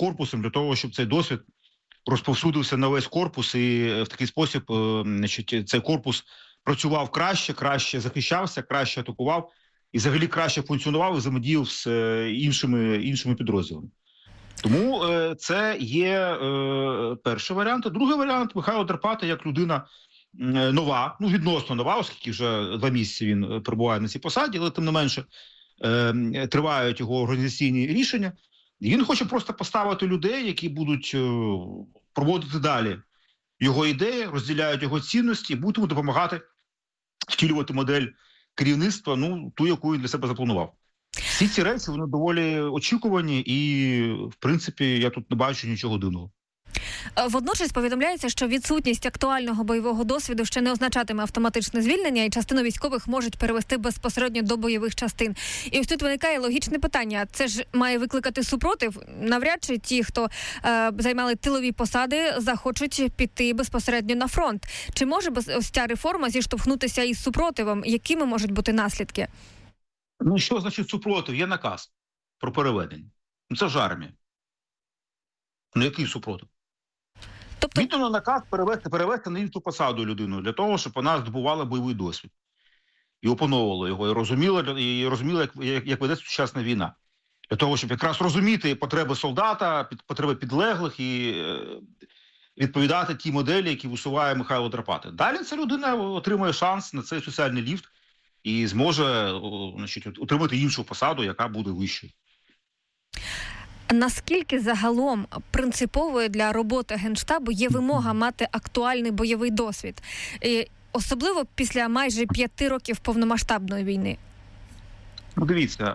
корпусом для того, щоб цей досвід розповсюдився на весь корпус, і в такий спосіб цей корпус працював краще захищався, краще атакував і взагалі краще функціонував і взаємодіяв з іншими підрозділами. Тому це є перший варіант. Другий варіант – Михайло Драпата як людина нова, відносно нова, оскільки вже 2 місяці він перебуває на цій посаді, але тим не менше тривають його організаційні рішення. І він хоче просто поставити людей, які будуть проводити далі його ідеї, розділяють його цінності, будуть йому допомагати втілювати модель керівництва, ту, яку він для себе запланував. Всі ці речі, вони доволі очікувані і, в принципі, я тут не бачу нічого дивного. Водночас повідомляється, що відсутність актуального бойового досвіду ще не означатиме автоматичне звільнення, і частину військових можуть перевести безпосередньо до бойових частин. І ось тут виникає логічне питання. Це ж має викликати супротив? Навряд чи ті, хто займали тилові посади, захочуть піти безпосередньо на фронт. Чи може ось ця реформа зіштовхнутися із супротивом? Якими можуть бути наслідки? Що значить супротив? Є наказ про переведення. Це ж армія. Який супротив? Віддано наказ перевести на іншу посаду людину для того, щоб вона здобувала бойовий досвід. І опановувала його, і розуміла, як ведеться сучасна війна. Для того, щоб якраз розуміти потреби солдата, потреби підлеглих і відповідати ті моделі, які висуває Михайло Драпата. Далі ця людина отримує шанс на цей соціальний ліфт і зможе отримати іншу посаду, яка буде вищою. Наскільки загалом принциповою для роботи Генштабу є вимога мати актуальний бойовий досвід? Особливо після майже 5 років повномасштабної війни. Дивіться,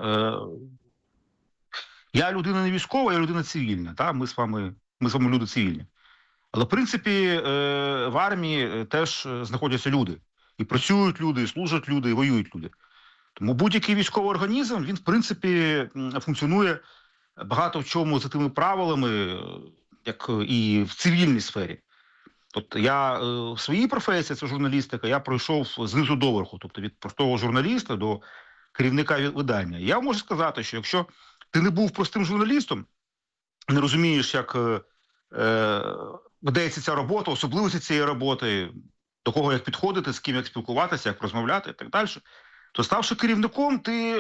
я людина не військова, я людина цивільна. Ми з вами люди цивільні. Але, в принципі, в армії теж знаходяться люди. І працюють люди, і служать люди, і воюють люди. Тому будь-який військовий організм, він, в принципі, функціонує багато в чому за тими правилами, як і в цивільній сфері. Тобто я в своїй професії, це журналістика, я пройшов знизу до верху, тобто від простого журналіста до керівника видання. Я можу сказати, що якщо ти не був простим журналістом, не розумієш, як ведеться ця робота, особливості цієї роботи, до кого як підходити, з ким як спілкуватися, як розмовляти і так далі, то ставши керівником, ти,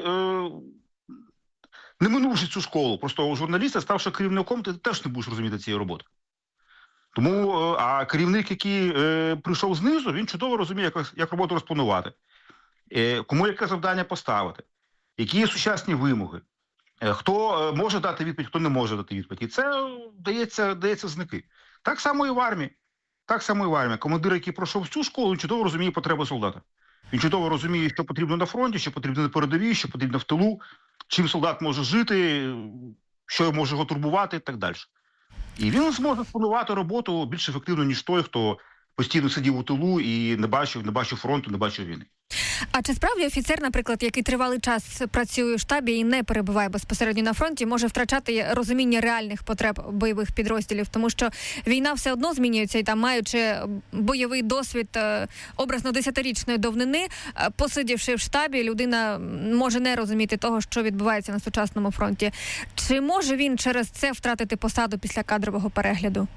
не минувши цю школу простого журналіста, ставши керівником, ти теж не будеш розуміти цієї роботи. Тому, а керівник, який прийшов знизу, він чудово розуміє, як роботу розпланувати, кому яке завдання поставити, які є сучасні вимоги, хто може дати відповідь, хто не може дати відповідь. І це дається в знаки. Так само і в армії. Командир, який пройшов цю школу, він чудово розуміє потреби солдата. Він чудово розуміє, що потрібно на фронті, що потрібно на передовій, що потрібно в тилу, чим солдат може жити, що може його турбувати і так далі. І він зможе спланувати роботу більш ефективно, ніж той, хто постійно сидів у тилу і не бачив фронту, не бачив війни. А чи справді офіцер, наприклад, який тривалий час працює в штабі і не перебуває безпосередньо на фронті, може втрачати розуміння реальних потреб бойових підрозділів? Тому що війна все одно змінюється, і там, маючи бойовий досвід образно 10-річної давнини, посидівши в штабі, людина може не розуміти того, що відбувається на сучасному фронті. Чи може він через це втратити посаду після кадрового перегляду?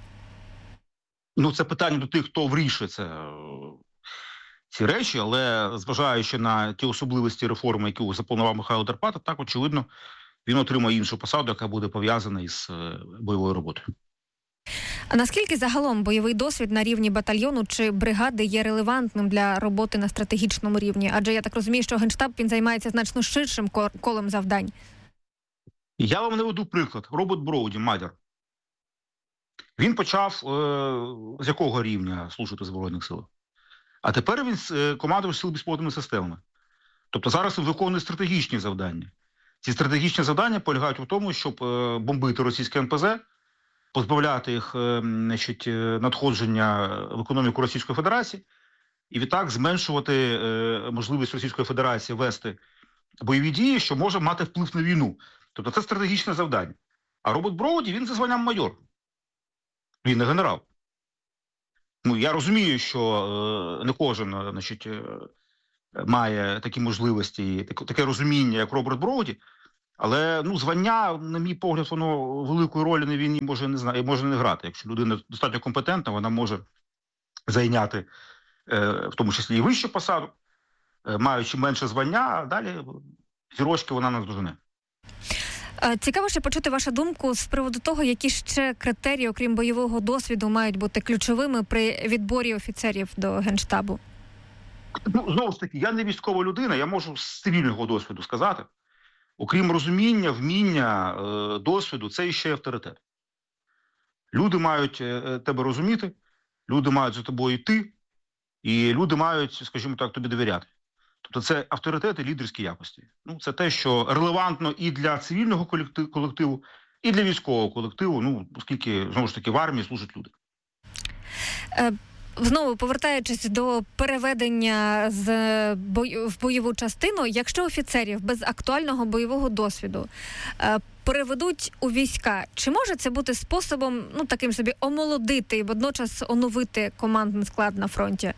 Це питання до тих, хто вирішує ці речі, але зважаючи на ті особливості реформи, які запланував Михайло Драпата, так, очевидно, він отримає іншу посаду, яка буде пов'язана із бойовою роботою. А наскільки загалом бойовий досвід на рівні батальйону чи бригади є релевантним для роботи на стратегічному рівні? Адже я так розумію, що Генштаб, він займається значно ширшим колом завдань. Я вам наведу приклад. Роберт Броуді, Мадяр. Він почав з якого рівня служити в Збройних силах? А тепер він командує сил безпілотними системами. Тобто зараз він виконує стратегічні завдання. Ці стратегічні завдання полягають у тому, щоб бомбити російське НПЗ, позбавляти їх надходження в економіку Російської Федерації і відтак зменшувати можливість Російської Федерації вести бойові дії, що може мати вплив на війну. Тобто це стратегічне завдання. А Роберт Броуді, він за званням майор. Він не генерал. Я розумію, що не кожен має такі можливості, таке розуміння, як Роберт Броуді, Але звання, на мій погляд, воно великої ролі на війні може не грати. Якщо людина достатньо компетентна, вона може зайняти в тому числі і вищу посаду, маючи менше звання, а далі зірочки вона наздожене. Цікаво ще почути вашу думку з приводу того, які ще критерії, окрім бойового досвіду, мають бути ключовими при відборі офіцерів до Генштабу. Знову ж таки, я не військова людина, я можу з цивільного досвіду сказати. Окрім розуміння, вміння, досвіду, це і ще авторитет. Люди мають тебе розуміти, люди мають за тобою йти, і люди мають, скажімо так, тобі довіряти. Тобто це авторитет і лідерські якості. Це те, що релевантно і для цивільного колективу, і для військового колективу, оскільки, знову ж таки, в армії служать люди. Знову, повертаючись до переведення в бойову частину, якщо офіцерів без актуального бойового досвіду переведуть у війська, чи може це бути способом, таким собі, омолодити і водночас оновити командний склад на фронті?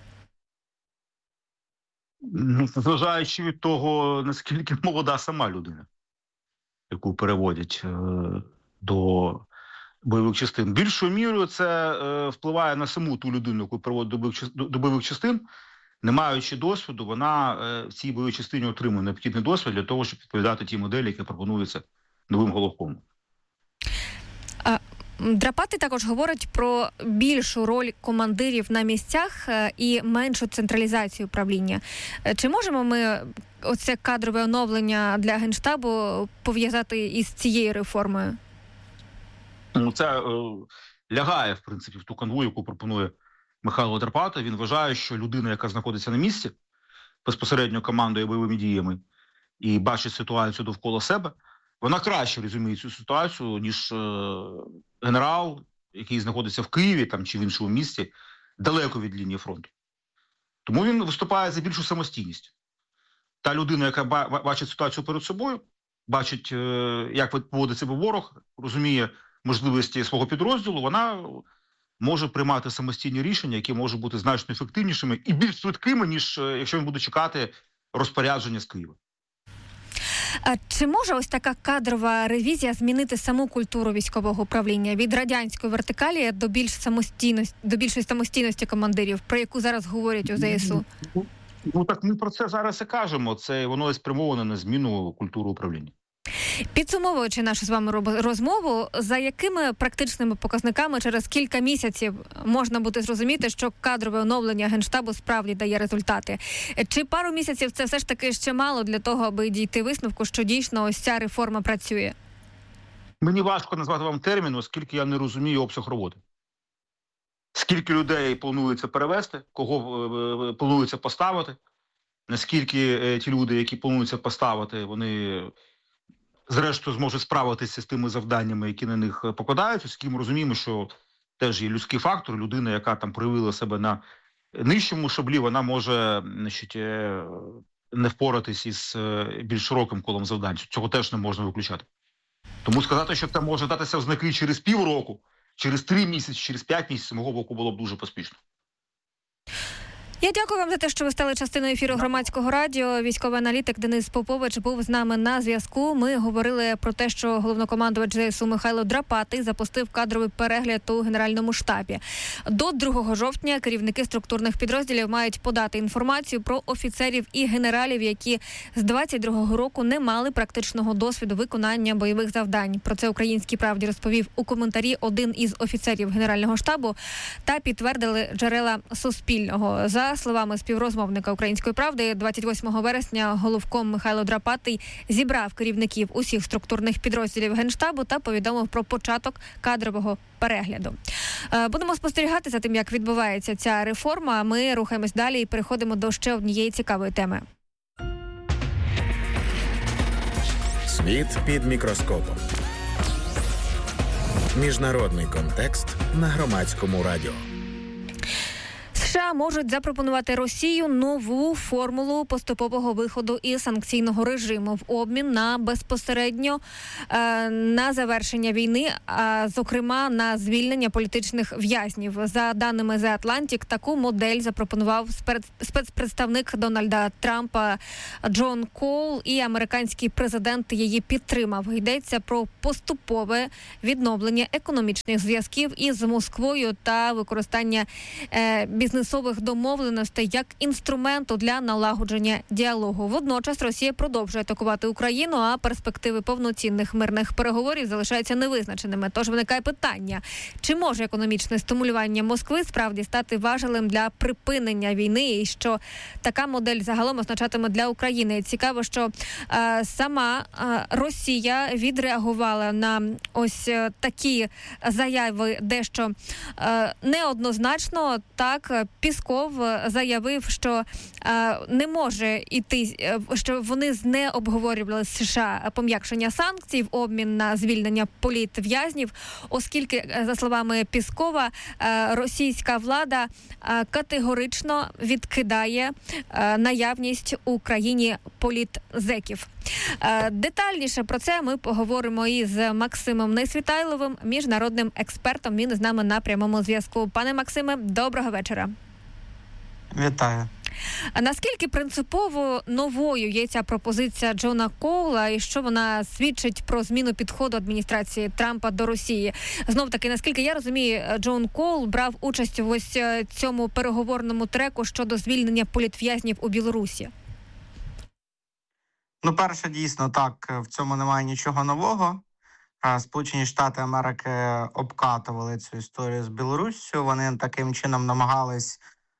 Зважаючи від того, наскільки молода сама людина, яку переводять до бойових частин. Більшою мірою це впливає на саму ту людину, яку переводять до бойових частин. Не маючи досвіду, вона в цій бойовій частині отримує необхідний досвід для того, щоб відповідати тій моделі, яка пропонується новим головкомом. Драпатий також говорить про більшу роль командирів на місцях і меншу централізацію управління. Чи можемо ми оце кадрове оновлення для Генштабу пов'язати із цією реформою? Це лягає, в принципі, в ту канву, яку пропонує Михайло Драпатий. Він вважає, що людина, яка знаходиться на місці, безпосередньо командує бойовими діями і бачить ситуацію довкола себе, вона краще розуміє цю ситуацію, ніж генерал, який знаходиться в Києві чи в іншому місті, далеко від лінії фронту. Тому він виступає за більшу самостійність. Та людина, яка бачить ситуацію перед собою, бачить, як поводить себе ворог, розуміє можливості свого підрозділу, вона може приймати самостійні рішення, які можуть бути значно ефективнішими і більш швидкими, ніж якщо він буде чекати розпорядження з Києва. А чи може ось така кадрова ревізія змінити саму культуру військового управління від радянської вертикалі до більшої самостійності командирів, про яку зараз говорять у ЗСУ? Так ми про це зараз і кажемо. Це воно і спрямоване на зміну культури управління. Підсумовуючи нашу з вами розмову, за якими практичними показниками через кілька місяців можна буде зрозуміти, що кадрове оновлення Генштабу справді дає результати? Чи пару місяців це все ж таки ще мало для того, аби дійти висновку, що дійсно ось ця реформа працює? Мені важко назвати вам термін, оскільки я не розумію обсяг роботи. Скільки людей планується перевести, кого планується поставити, наскільки ті люди, які плануються поставити, вони зрештою зможуть справитися з тими завданнями, які на них покладаються, оскільки ми розуміємо, що теж є людський фактор, людина, яка проявила себе на нижчому шаблі, вона може не впоратись із більш широким колом завдань. Цього теж не можна виключати. Тому сказати, що це може датися в знаки через півроку, через 3 місяці, через 5 місяців, з мого боку, було б дуже поспішно. Я дякую вам за те, що ви стали частиною ефіру Громадського радіо. Військовий аналітик Денис Попович був з нами на зв'язку. Ми говорили про те, що головнокомандувач ЗСУ Михайло Драпатий запустив кадровий перегляд у Генеральному штабі. До 2 жовтня керівники структурних підрозділів мають подати інформацію про офіцерів і генералів, які з 22-го року не мали практичного досвіду виконання бойових завдань. Про це «Українській правді» розповів у коментарі один із офіцерів Генерального штабу та підтвердили джерела Суспільного. За словами співрозмовника «Української правди», 28 вересня головком Михайло Драпатий зібрав керівників усіх структурних підрозділів Генштабу та повідомив про початок кадрового перегляду. Будемо спостерігати за тим, як відбувається ця реформа. Ми рухаємось далі і переходимо до ще однієї цікавої теми. Світ під мікроскопом. Міжнародний контекст на Громадському радіо. США США можуть запропонувати Росію нову формулу поступового виходу із санкційного режиму в обмін на безпосередньо на завершення війни, а зокрема на звільнення політичних в'язнів. За даними The Atlantic, таку модель запропонував спецпредставник Дональда Трампа Джон Коул, і американський президент її підтримав. Йдеться про поступове відновлення економічних зв'язків із Москвою та використання бізнесових домовленостей як інструменту для налагодження діалогу. Водночас Росія продовжує атакувати Україну, а перспективи повноцінних мирних переговорів залишаються невизначеними. Тож виникає питання, чи може економічне стимулювання Москви справді стати важелем для припинення війни, і що така модель загалом означатиме для України. Цікаво, що сама Росія відреагувала на ось такі заяви дещо неоднозначно. Так, Пісков заявив, що не може йти, що вони не обговорювали з США пом'якшення санкцій в обмін на звільнення політв'язнів, оскільки, за словами Піскова, російська влада категорично відкидає наявність у країні політзеків. Детальніше про це ми поговоримо із Максимом Несвітайловим, міжнародним експертом. Він з нами на прямому зв'язку. Пане Максиме, доброго вечора. Вітаю. А наскільки принципово новою є ця пропозиція Джона Коула, і що вона свідчить про зміну підходу адміністрації Трампа до Росії? Знов-таки, наскільки я розумію, Джон Коул брав участь в ось цьому переговорному треку щодо звільнення політв'язнів у Білорусі. Ну, перше, дійсно, так, в цьому немає нічого нового. Сполучені Штати Америки обкатували цю історію з Білоруссю. Вони таким чином намагались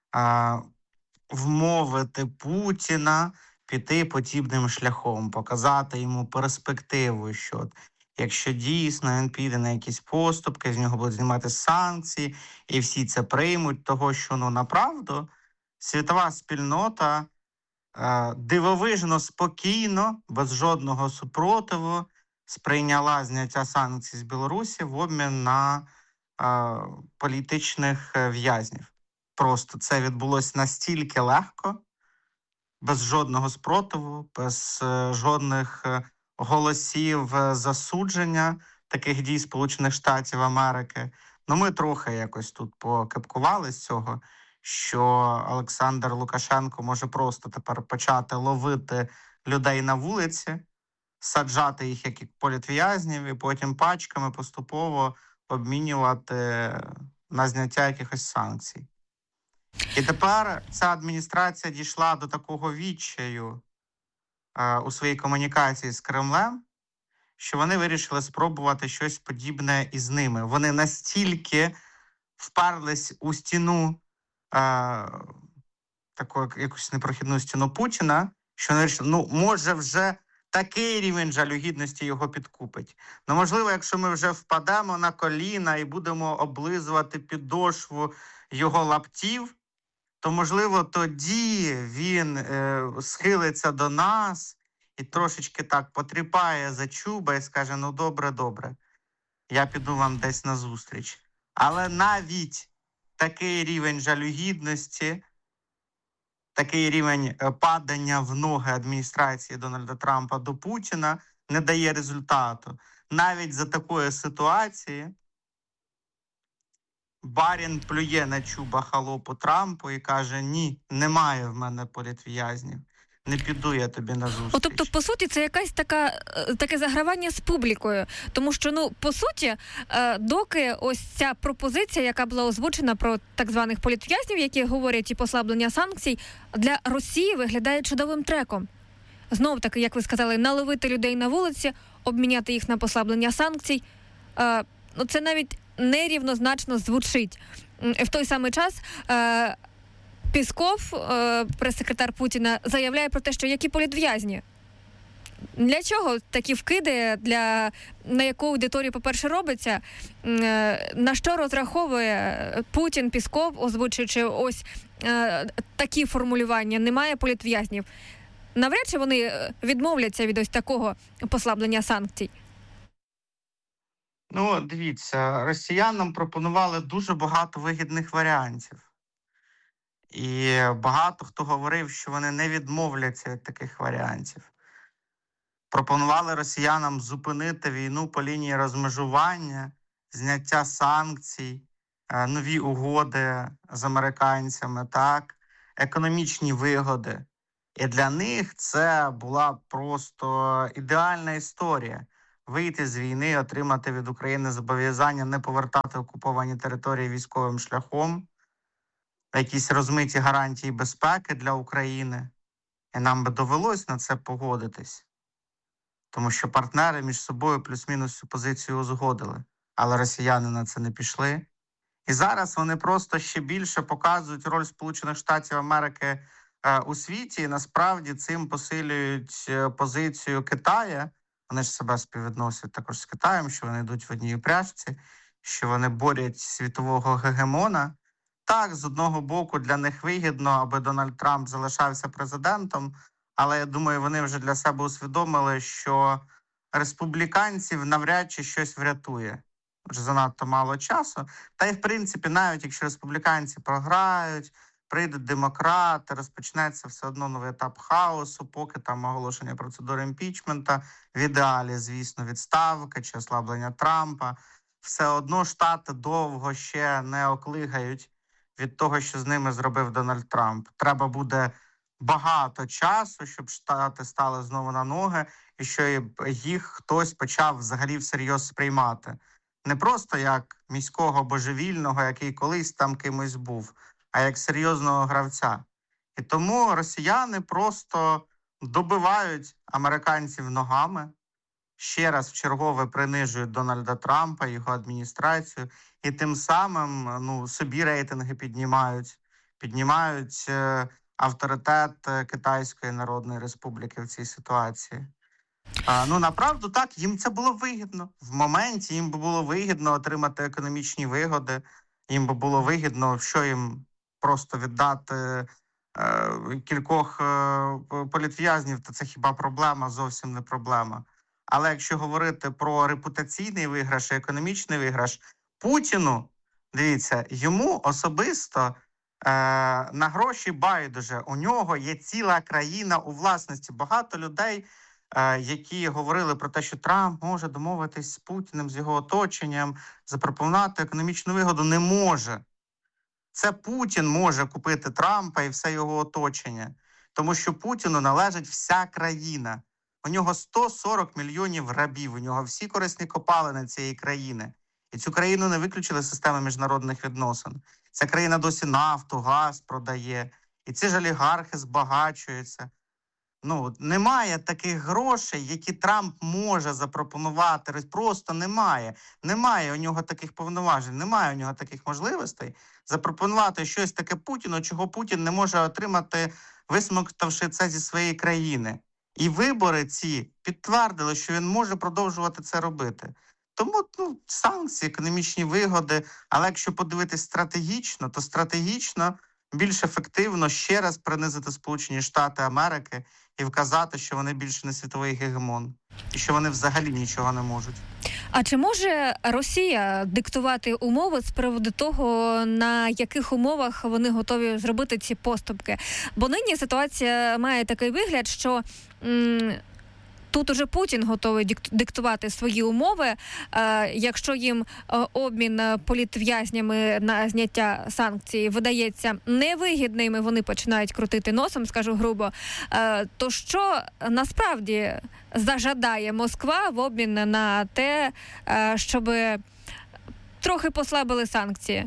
вмовити Путіна піти подібним шляхом, показати йому перспективу, що якщо дійсно він піде на якісь поступки, з нього будуть знімати санкції, і всі це приймуть, того, що, направду, світова спільнота дивовижно спокійно, без жодного супротиву, сприйняла зняття санкцій з Білорусі в обмін на політичних в'язнів. Просто це відбулося настільки легко, без жодного спротиву, без жодних голосів засудження таких дій Сполучених Штатів Америки. Ми трохи якось тут покепкували з цього, що Олександр Лукашенко може просто тепер почати ловити людей на вулиці, саджати їх як політв'язнів і потім пачками поступово обмінювати на зняття якихось санкцій. І тепер ця адміністрація дійшла до такого відчаю у своїй комунікації з Кремлем, що вони вирішили спробувати щось подібне із ними. Вони настільки вперлись у стіну, таку якусь непрохідну стіну Путіна, що вони вирішили, може вже такий рівень жалюгідності його підкупить. Можливо, якщо ми вже впадемо на коліна і будемо облизувати підошву його лаптів, то, можливо, тоді він схилиться до нас і трошечки так потріпає за чуба і скаже, добре, я піду вам десь назустріч. Але навіть такий рівень жалюгідності, такий рівень падання в ноги адміністрації Дональда Трампа до Путіна не дає результату. Навіть за такої ситуації барін плює на чуба холопу Трампу і каже, ні, немає в мене політв'язнів. Не піду я тобі на зустріч. Тобто, по суті, це якась таке загравання з публікою. Тому що, по суті, доки ось ця пропозиція, яка була озвучена про так званих політв'язнів, які говорять і послаблення санкцій, для Росії виглядає чудовим треком. Знов-таки, як ви сказали, наловити людей на вулиці, обміняти їх на послаблення санкцій. Це навіть нерівнозначно звучить. В той самий час Пісков, прес-секретар Путіна, заявляє про те, що які політв'язні. Для чого такі вкиди, на яку аудиторію, по-перше, робиться? На що розраховує Путін, Пісков, озвучуючи ось такі формулювання? Немає політв'язнів. Навряд чи вони відмовляться від ось такого послаблення санкцій? Дивіться, росіянам пропонували дуже багато вигідних варіантів. І багато хто говорив, що вони не відмовляться від таких варіантів. Пропонували росіянам зупинити війну по лінії розмежування, зняття санкцій, нові угоди з американцями, так, економічні вигоди. І для них це була просто ідеальна історія. Вийти з війни, отримати від України зобов'язання не повертати окуповані території військовим шляхом, якісь розмиті гарантії безпеки для України. І нам би довелось на це погодитись. Тому що партнери між собою плюс-мінус цю позицію узгодили. Але росіяни на це не пішли. І зараз вони просто ще більше показують роль Сполучених Штатів Америки у світі. І насправді цим посилюють позицію Китаю. Вони ж себе співвідносять також з Китаєм, що вони йдуть в одній упряжці, що вони борють світового гегемона. Так, з одного боку, для них вигідно, аби Дональд Трамп залишався президентом, але я думаю, вони вже для себе усвідомили, що республіканців навряд чи щось врятує. Вже занадто мало часу. Та й, в принципі, навіть якщо республіканці програють, прийдуть демократи, розпочнеться все одно новий етап хаосу, поки там оголошення процедури імпічмента, в ідеалі, звісно, відставка чи ослаблення Трампа. Все одно Штати довго ще не оклигають від того, що з ними зробив Дональд Трамп. Треба буде багато часу, щоб Штати стали знову на ноги, і що їх хтось почав взагалі всерйоз сприймати. Не просто як міського божевільного, який колись там кимось був, а як серйозного гравця. І тому росіяни просто добивають американців ногами, ще раз вчергове принижують Дональда Трампа, його адміністрацію, і тим самим собі рейтинги піднімають авторитет Китайської Народної Республіки в цій ситуації. Направду так, їм це було вигідно. В моменті їм би було вигідно отримати економічні вигоди, їм би було вигідно, що їм просто віддати кількох політв'язнів, то це хіба проблема, зовсім не проблема. Але якщо говорити про репутаційний виграш і економічний виграш, Путіну, дивіться, йому особисто на гроші байдуже. У нього є ціла країна у власності. Багато людей, які говорили про те, що Трамп може домовитись з Путіним, з його оточенням, запропонувати економічну вигоду, не може. Це Путін може купити Трампа і все його оточення. Тому що Путіну належить вся країна. У нього 140 мільйонів рабів, у нього всі корисні копалини цієї країни. І цю країну не виключили з системи міжнародних відносин. Ця країна досі нафту, газ продає. І ці ж олігархи збагачуються. Немає таких грошей, які Трамп може запропонувати. Просто немає. Немає у нього таких повноважень, немає у нього таких можливостей запропонувати щось таке Путіну, чого Путін не може отримати, висмоктавши це зі своєї країни. І вибори ці підтвердили, що він може продовжувати це робити. Тому санкції, економічні вигоди, але якщо подивитись стратегічно, то стратегічно більш ефективно ще раз принизити Сполучені Штати Америки і вказати, що вони більше не світовий гегемон, і що вони взагалі нічого не можуть. А чи може Росія диктувати умови з приводу того, на яких умовах вони готові зробити ці поступки? Бо нині ситуація має такий вигляд, що тут уже Путін готовий диктувати свої умови. Якщо їм обмін політв'язнями на зняття санкцій видається невигідними, вони починають крутити носом, скажу грубо, то що насправді зажадає Москва в обмін на те, щоб трохи послабили санкції?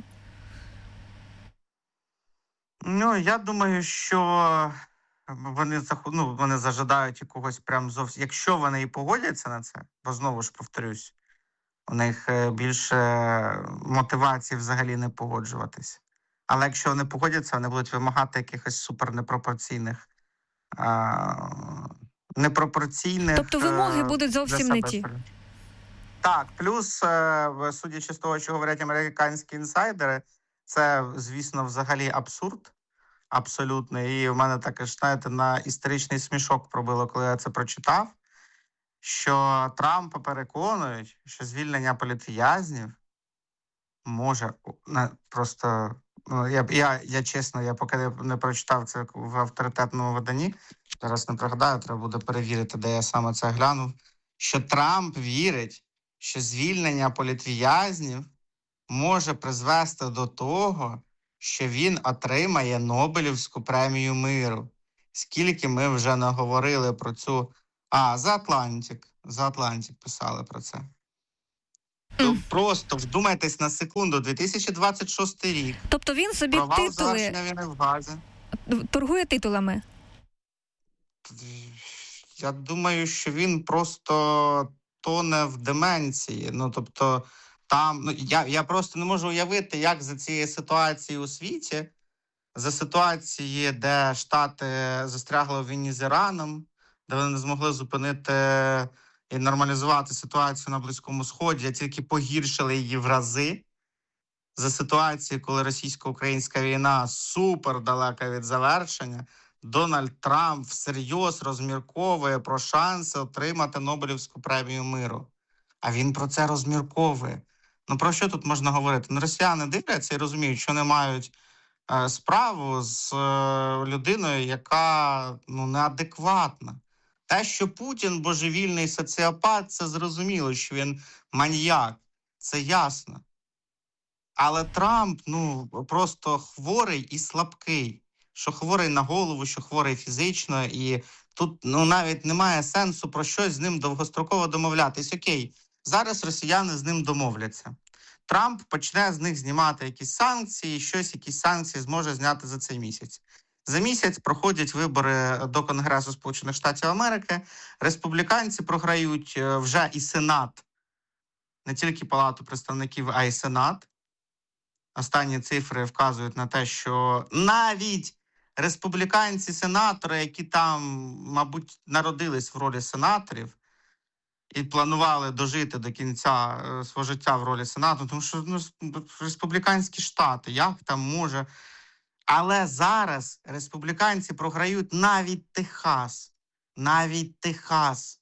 Я думаю, що вони зажадають якогось прям зовсім... Якщо вони і погодяться на це, бо знову ж повторюсь, у них більше мотивації взагалі не погоджуватись. Але якщо вони погодяться, вони будуть вимагати якихось супернепропорційних... Тобто вимоги будуть зовсім не ті. Так, плюс, судячи з того, що говорять американські інсайдери, це, звісно, взагалі абсурд. Абсолютно. І в мене також, на історичний смішок пробило, коли я це прочитав, що Трампа переконують, що звільнення політв'язнів може просто Ну, я чесно, я поки не прочитав це в авторитетному виданні, зараз не пригадаю, треба буде перевірити, де я саме це глянув, що Трамп вірить, що звільнення політв'язнів може призвести до того, що він отримає Нобелівську премію миру. Скільки ми вже не говорили про цю... За Атлантик писали про це. То просто вдумайтесь на секунду, 2026 рік. Тобто він собі Провал титули завершення війни в Газі. торгує титулами? Я думаю, що він просто тоне в деменції. Ну, тобто, там, я просто не можу уявити, як за цієї ситуації у світі, за ситуації, де Штати застрягли в війні з Іраном, де вони не змогли зупинити і нормалізувати ситуацію на Близькому Сході, а тільки погіршили її в рази. За ситуації, коли російсько-українська війна супер далека від завершення, Дональд Трамп всерйоз розмірковує про шанси отримати Нобелівську премію миру. А він про це розмірковує. Ну про що тут можна говорити? Ну, росіяни дивляться і розуміють, що не мають справу з людиною, яка неадекватна. Те, що Путін божевільний соціопат, це зрозуміло, що він маніяк, це ясно. Але Трамп, просто хворий і слабкий. Що хворий на голову, що хворий фізично, і тут, навіть немає сенсу про щось з ним довгостроково домовлятись. Окей, зараз росіяни з ним домовляться. Трамп почне з них знімати якісь санкції, якісь санкції зможе зняти за цей місяць. За місяць проходять вибори до Конгресу Сполучених Штатів Америки. Республіканці програють вже і Сенат. Не тільки Палату представників, а й Сенат. Останні цифри вказують на те, що навіть республіканці-сенатори, які там, мабуть, народились в ролі сенаторів і планували дожити до кінця свого життя в ролі сенату, тому що республіканські штати, як там може... Але зараз республіканці програють навіть Техас. Навіть Техас.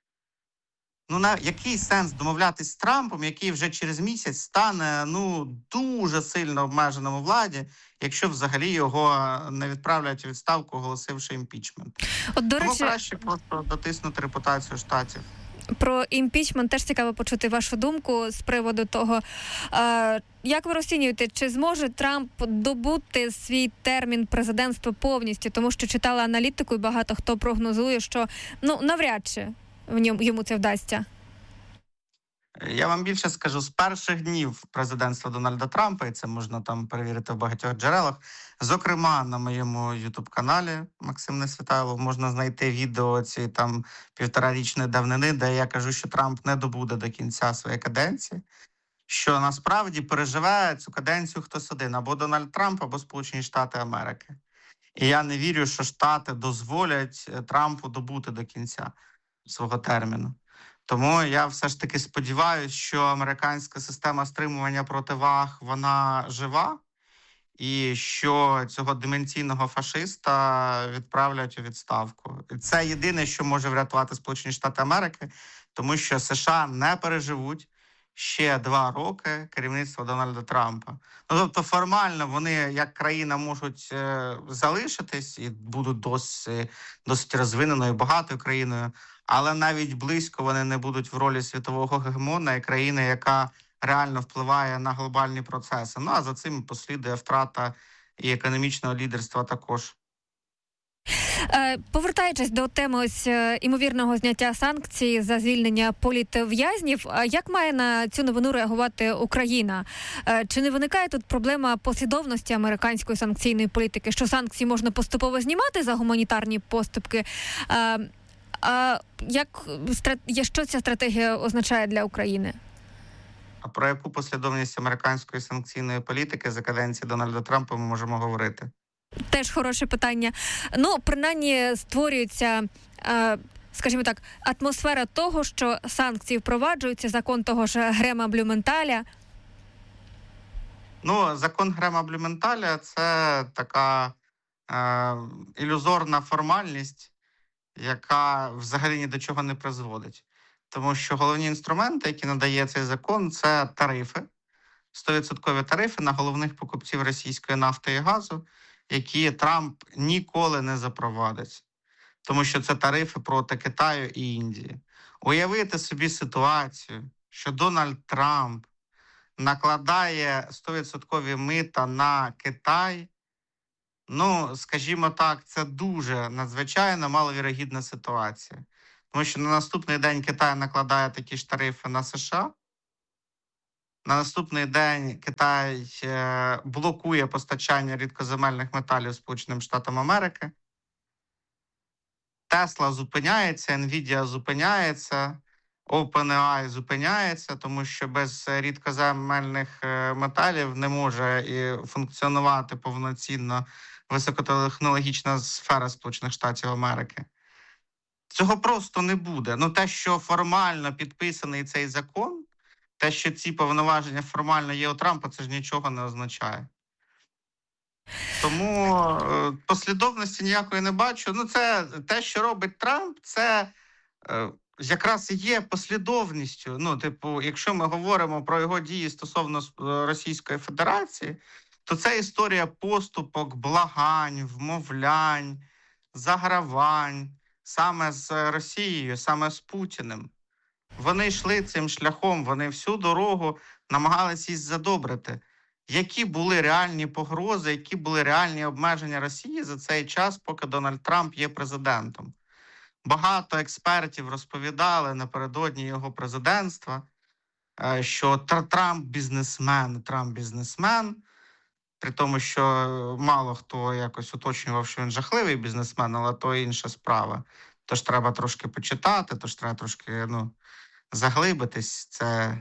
Який сенс домовлятись з Трампом, який вже через місяць стане дуже сильно обмеженим у владі, якщо взагалі його не відправлять у відставку, оголосивши імпічмент. Тому краще просто дотиснути репутацію штатів. Про імпічмент теж цікаво почути вашу думку з приводу того, як ви розцінюєте, чи зможе Трамп добути свій термін президентства повністю, тому що читала аналітику і багато хто прогнозує, що навряд чи йому це вдасться. Я вам більше скажу, з перших днів президентства Дональда Трампа, і це можна там перевірити в багатьох джерелах, зокрема на моєму YouTube-каналі Максим Несвітайлов, можна знайти відео цієї там 1,5-річної давнини, де я кажу, що Трамп не добуде до кінця своєї каденції, що насправді переживе цю каденцію хтось один, або Дональд Трамп, або Сполучені Штати Америки. І я не вірю, що Штати дозволять Трампу добути до кінця свого терміну. Тому я все ж таки сподіваюся, що американська система стримування противаг, вона жива, і що цього деменційного фашиста відправлять у відставку. І це єдине, що може врятувати Сполучені Штати Америки, тому що США не переживуть ще 2 роки керівництва Дональда Трампа. Тобто формально вони, як країна, можуть залишитись і будуть досить розвиненою, багатою країною, але навіть близько вони не будуть в ролі світового гегемона і країни, яка реально впливає на глобальні процеси. А за цим послідує втрата і економічного лідерства також. Повертаючись до теми імовірного зняття санкцій за звільнення політв'язнів, як має на цю новину реагувати Україна? Чи не виникає тут проблема послідовності американської санкційної політики, що санкції можна поступово знімати за гуманітарні поступки? Що ця стратегія означає для України? А про яку послідовність американської санкційної політики за каденції Дональда Трампа ми можемо говорити? Теж хороше питання. Принаймні створюється, скажімо так, атмосфера того, що санкції впроваджуються, закон того ж Грема Блюменталя. Закон Грема Блюменталя – це така ілюзорна формальність, яка взагалі ні до чого не призводить. Тому що головні інструменти, які надає цей закон, це тарифи. 100% тарифи на головних покупців російської нафти і газу, які Трамп ніколи не запровадить. Тому що це тарифи проти Китаю і Індії. Уявити собі ситуацію, що Дональд Трамп накладає 100% мита на Китай, скажімо так, це дуже надзвичайно маловірогідна ситуація. Тому що на наступний день Китай накладає такі ж тарифи на США, на наступний день Китай блокує постачання рідкоземельних металів Сполученим Штатам Америки, Тесла зупиняється, Nvidia зупиняється, OpenAI зупиняється, тому що без рідкоземельних металів не може і функціонувати повноцінно високотехнологічна сфера Сполучених Штатів Америки. Цього просто не буде. Те, що формально підписаний цей закон, те, що ці повноваження формально є у Трампа, це ж нічого не означає. Тому послідовності ніякої не бачу. Це те, що робить Трамп, це якраз і є послідовністю. Якщо ми говоримо про його дії стосовно Російської Федерації, то це історія поступок, благань, вмовлянь, загравань саме з Росією, саме з Путіним. Вони йшли цим шляхом, вони всю дорогу намагалися їх задобрити. Які були реальні погрози, які були реальні обмеження Росії за цей час, поки Дональд Трамп є президентом? Багато експертів розповідали напередодні його президентства, що Трамп бізнесмен, при тому, що мало хто якось уточнював, що він жахливий бізнесмен, але то інша справа. Тож треба трошки почитати, тож треба трошки заглибитись. Це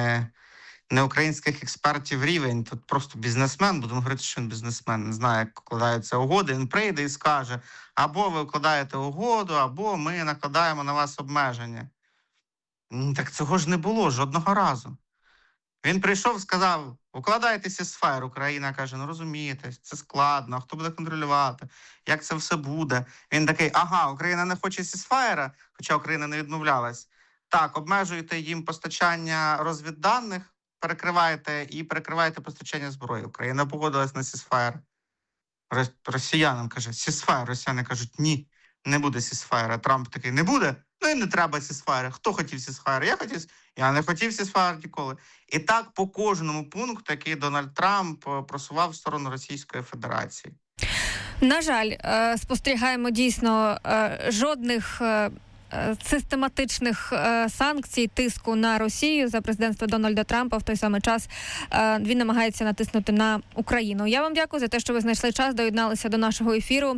не українських експертів рівень, тут просто бізнесмен, будемо говорити, що він бізнесмен, не знає, як укладаються угоди, він прийде і скаже, або ви укладаєте угоду, або ми накладаємо на вас обмеження. Так цього ж не було жодного разу. Він прийшов, сказав, укладайте сісфайр. Україна каже, розумієте, це складно, хто буде контролювати, як це все буде. Він такий, Україна не хоче сісфайра, хоча Україна не відмовлялась. Так, обмежуєте їм постачання розвідданих, перекриваєте постачання зброї. Україна погодилась на сісфайр. Росіянам каже, сісфайр. Росіяни кажуть, ні, не буде сісфайра. Трамп такий, не буде? І не треба сісфайра. Хто хотів сісфайра? Я не хотів сісфайр ніколи. І так по кожному пункту, який Дональд Трамп просував в сторону Російської Федерації. На жаль, спостерігаємо дійсно жодних систематичних санкцій, тиску на Росію за президентство Дональда Трампа. В той самий час він намагається натиснути на Україну. Я вам дякую за те, що ви знайшли час, доєдналися до нашого ефіру.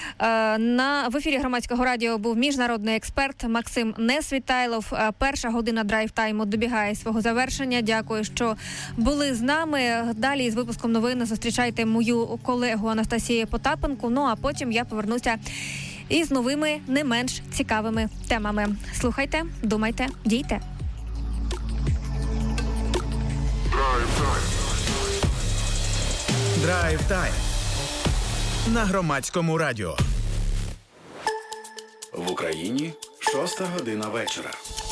В ефірі Громадського радіо був міжнародний експерт Максим Несвітайлов. Перша година драйв-тайму добігає свого завершення. Дякую, що були з нами. Далі з випуском новин зустрічайте мою колегу Анастасію Потапенко. А потім я повернуся і з новими, не менш цікавими темами. Слухайте, думайте, дійте. Драйв-тайм на Громадському радіо. В Україні 6 година вечора.